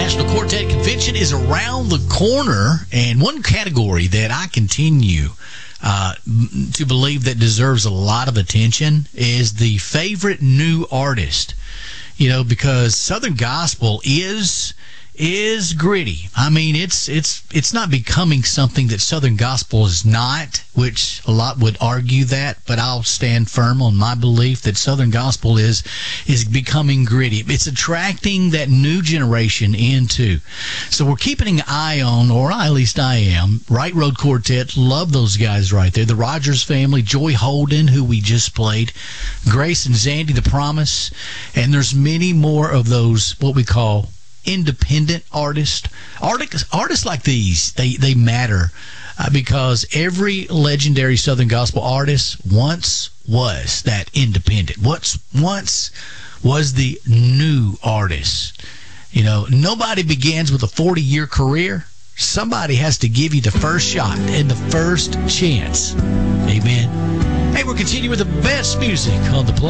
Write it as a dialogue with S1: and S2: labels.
S1: National Quartet Convention is around the corner, and one category that I continue to believe that deserves a lot of attention is the favorite new artist. You know, because Southern Gospel is gritty. I mean, it's not becoming something that Southern Gospel is not, which a lot would argue that, but I'll stand firm on my belief that Southern Gospel is becoming gritty. It's attracting that new generation into. So we're keeping an eye on, or at least I am, Right Road Quartet. Love those guys right there. The Rogers family, Joy Holden, who we just played, Grace and Zandy, The Promise, and there's many more of those, what we call independent artists like these. They matter because every legendary Southern Gospel artist once was that independent. Once was the new artist. You know, nobody begins with a 40-year career. Somebody has to give you the first shot and the first chance. Amen. Hey, we're continuing with the best music on the planet.